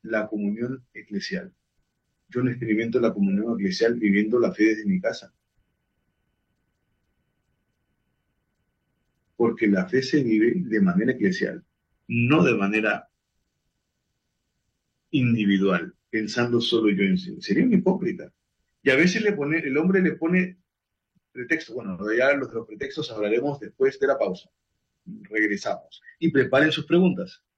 la comunión eclesial. Yo no experimento la comunión eclesial viviendo la fe desde mi casa, porque la fe se vive de manera eclesial, no de manera individual, pensando solo yo en sí. Sería un hipócrita. Y a veces el hombre le pone pretexto. Bueno, ya los de los pretextos hablaremos después de la pausa. Regresamos. Y preparen sus preguntas.